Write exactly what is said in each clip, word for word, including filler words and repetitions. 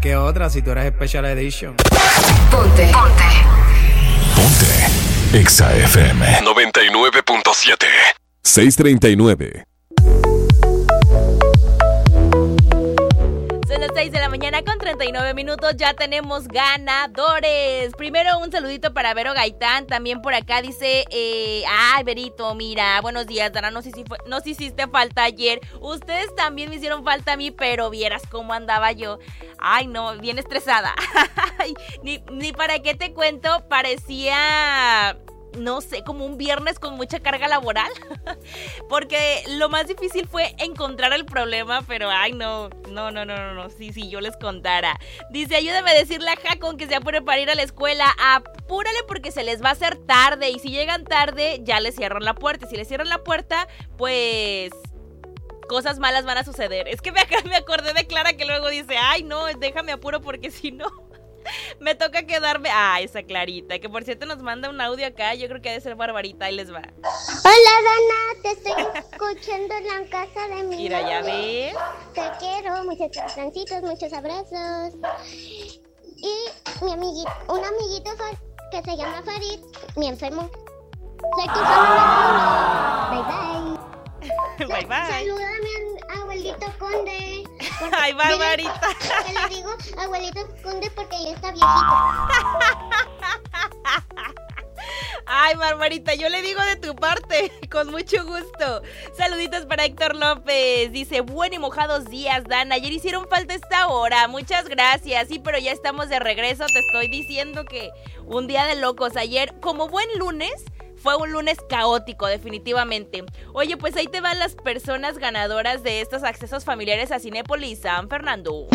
que otra si tú eres Special Edition. Ponte. Ponte. Ponte. Exa F M noventa y nueve punto siete. seiscientos treinta y nueve. Son las seis de la mañana con treinta y nueve minutos, ya tenemos ganadores. Primero un saludito para Vero Gaitán, también por acá dice, eh, ay Verito, mira, buenos días, Dana, no sé si fue, nos hiciste falta ayer. Ustedes también me hicieron falta a mí, pero vieras cómo andaba yo. Ay no, bien estresada. ni, ni para qué te cuento, parecía... no sé, como un viernes con mucha carga laboral, porque lo más difícil fue encontrar el problema, pero ay no, no, no, no, no, no, sí, sí, yo les contara. Dice, ayúdame a decirle a Jacon que se apure para ir a la escuela, apúrale porque se les va a hacer tarde, y si llegan tarde, ya les cierran la puerta, y si les cierran la puerta, pues... cosas malas van a suceder. Es que me, me acordé de Clara que luego dice, ay no, déjame apuro porque si no... me toca quedarme... Ah, esa Clarita, que por cierto nos manda un audio acá, yo creo que debe ser Barbarita, ahí les va. Hola Dana, te estoy escuchando en la casa de mi Mira, ya ves. Te quiero, muchos corazoncitos, muchos abrazos. Y mi amiguito, un amiguito que se llama Farid, mi enfermo. Soy tu fan número uno. Bye bye. Bye bye. Saluda a mi abuelito Conde. Ay, Barbarita. Que le digo abuelito Conde porque ya está viejito. Ay, Barbarita, yo le digo de tu parte, con mucho gusto. Saluditos para Héctor López. Dice, buen y mojados días, Dan. Ayer hicieron falta esta hora. Muchas gracias. Sí, pero ya estamos de regreso. Te estoy diciendo que un día de locos. Ayer, como buen lunes... fue un lunes caótico, definitivamente. Oye, pues ahí te van las personas ganadoras de estos accesos familiares a Cinépolis San Fernando.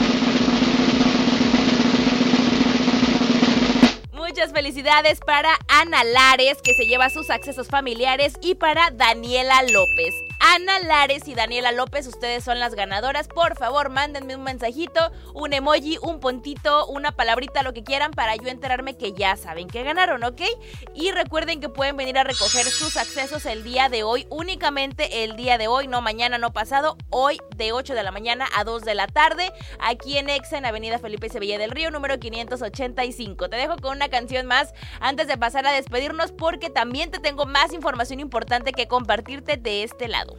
Muchas felicidades para Ana Lares, que se lleva sus accesos familiares, y para Daniela López. Ana Lares y Daniela López, ustedes son las ganadoras. Por favor, mándenme un mensajito, un emoji, un puntito, una palabrita, lo que quieran, para yo enterarme que ya saben que ganaron, ¿ok? Y recuerden que pueden venir a recoger sus accesos el día de hoy, únicamente el día de hoy, no mañana, no pasado, hoy de ocho de la mañana a dos de la tarde, aquí en Exa, en Avenida Felipe Sevilla del Río, número quinientos ochenta y cinco. Te dejo con una canción más antes de pasar a despedirnos, porque también te tengo más información importante que compartirte de este lado.